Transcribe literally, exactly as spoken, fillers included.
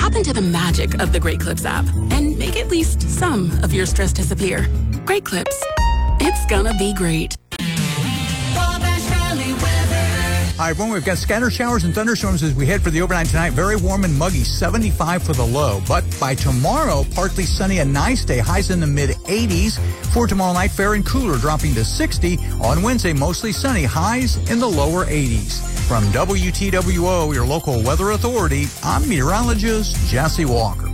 Tap into the magic of the Great Clips app and make at least some of your stress disappear. Great Clips. It's gonna be great. Hi, everyone. We've got scattered showers and thunderstorms as we head for the overnight tonight. Very warm and muggy, seventy-five for the low. But by tomorrow, partly sunny, a nice day. Highs in the mid eighties. For tomorrow night, fair and cooler, dropping to sixty. On Wednesday, mostly sunny. Highs in the lower eighties. From W T W O, your local weather authority, I'm meteorologist Jesse Walker.